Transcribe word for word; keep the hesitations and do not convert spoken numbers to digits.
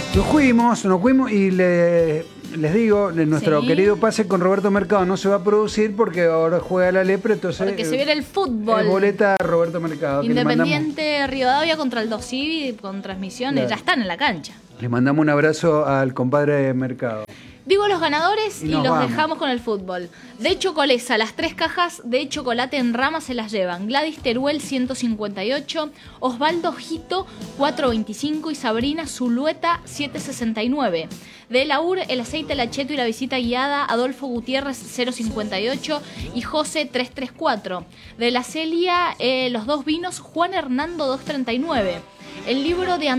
Nos fuimos, nos fuimos y le, les digo, nuestro Sí. querido pase con Roberto Mercado no se va a producir porque ahora juega la Lepre, entonces... Porque se viene el fútbol. Eh, boleta a Roberto Mercado. Que le mandamos, Independiente Rivadavia contra el Dosivi con transmisiones. Claro. Ya están en la cancha. le mandamos un abrazo al compadre Mercado. Digo los ganadores Y y, nos los vamos. dejamos con el fútbol. De Chocolesa, las tres cajas de chocolate en rama se las llevan Gladys Teruel ciento cincuenta y ocho, Osvaldo Jito cuatrocientos veinticinco y Sabrina Zulueta setecientos sesenta y nueve. De Laur, el aceite lacheto y la visita guiada Adolfo Gutiérrez cero cincuenta y ocho y José trescientos treinta y cuatro. De la Celia, eh, los dos vinos Juan Hernando doscientos treinta y nueve. El libro de